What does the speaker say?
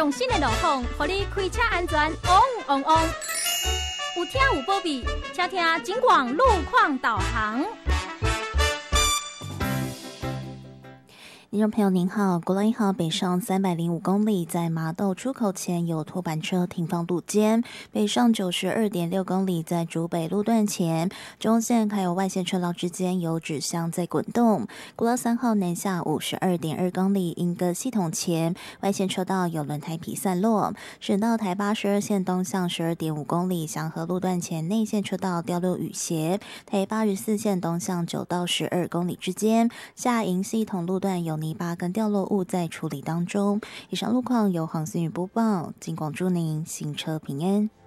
上新的路况，让你开车安全旺旺旺。有听有保庇，请听警广路况导航。 听众朋友您好，国道1号北上305公里，在麻豆出口前有拖板车停放路肩，北上92.6公里，在竹北路段前，中线还有外线车道之间有纸箱在滚动。国道3号南下52.2公里，莺歌系统前，外线车道有轮胎皮散落。省道台82线东向12.5公里，祥和路段前内线车道掉落雨鞋，台84线东向9到12公里之间，下营系统路段有泥巴跟掉落物在处理当中。以上路况由黄思雨播报，警广祝您行车平安。